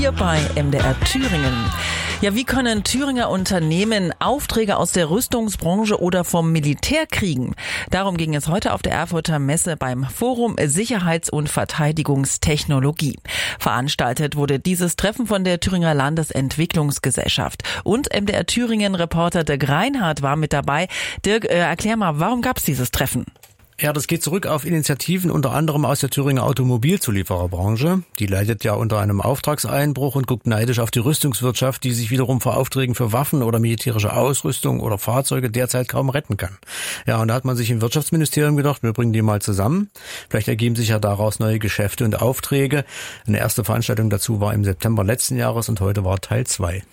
Hier bei MDR Thüringen. Ja, wie können Thüringer Unternehmen Aufträge aus der Rüstungsbranche oder vom Militär kriegen? Darum ging es heute auf der Erfurter Messe beim Forum Sicherheits- und Verteidigungstechnologie. Veranstaltet wurde dieses Treffen von der Thüringer Landesentwicklungsgesellschaft. Und MDR Thüringen-Reporter Dirk Reinhardt war mit dabei. Dirk, erklär mal, warum gab es dieses Treffen? Ja, das geht zurück auf Initiativen unter anderem aus der Thüringer Automobilzuliefererbranche. Die leidet ja unter einem Auftragseinbruch und guckt neidisch auf die Rüstungswirtschaft, die sich wiederum vor Aufträgen für Waffen oder militärische Ausrüstung oder Fahrzeuge derzeit kaum retten kann. Ja, und da hat man sich im Wirtschaftsministerium gedacht, wir bringen die mal zusammen. Vielleicht ergeben sich ja daraus neue Geschäfte und Aufträge. Eine erste Veranstaltung dazu war im September letzten Jahres und heute war Teil 2.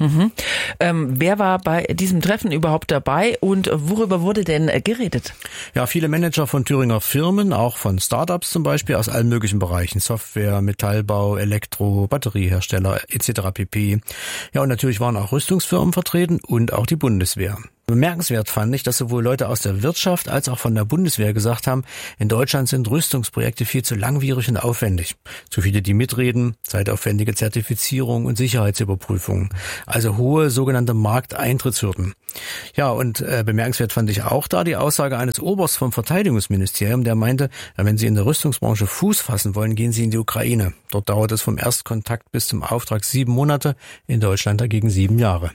Wer war bei diesem Treffen überhaupt dabei und worüber wurde denn geredet? Ja, viele Manager von Thüringer Firmen, auch von Startups zum Beispiel, aus allen möglichen Bereichen. Software, Metallbau, Elektro, Batteriehersteller etc. pp. Ja, und natürlich waren auch Rüstungsfirmen vertreten und auch die Bundeswehr. Bemerkenswert fand ich, dass sowohl Leute aus der Wirtschaft als auch von der Bundeswehr gesagt haben, in Deutschland sind Rüstungsprojekte viel zu langwierig und aufwendig. Zu viele, die mitreden, zeitaufwendige Zertifizierung und Sicherheitsüberprüfungen. Also hohe sogenannte Markteintrittshürden. Ja, und bemerkenswert fand ich auch da die Aussage eines Obersts vom Verteidigungsministerium, der meinte, wenn Sie in der Rüstungsbranche Fuß fassen wollen, gehen Sie in die Ukraine. Dort dauert es vom Erstkontakt bis zum Auftrag 7 Monate, in Deutschland dagegen 7 Jahre.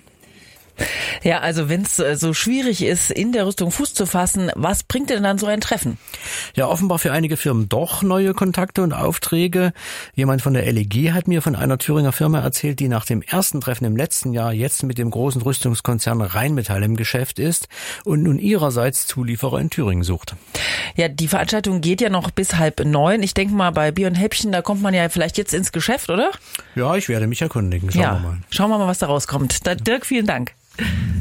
Ja, also wenn es so schwierig ist, in der Rüstung Fuß zu fassen, was bringt denn dann so ein Treffen? Ja, offenbar für einige Firmen doch neue Kontakte und Aufträge. Jemand von der LEG hat mir von einer Thüringer Firma erzählt, die nach dem ersten Treffen im letzten Jahr jetzt mit dem großen Rüstungskonzern Rheinmetall im Geschäft ist und nun ihrerseits Zulieferer in Thüringen sucht. Ja, die Veranstaltung geht ja noch bis 8:30. Ich denke mal, bei Bier und Häppchen, da kommt man ja vielleicht jetzt ins Geschäft, oder? Ja, ich werde mich erkundigen. Schauen wir mal. Schauen wir mal, was da rauskommt. Dirk, vielen Dank.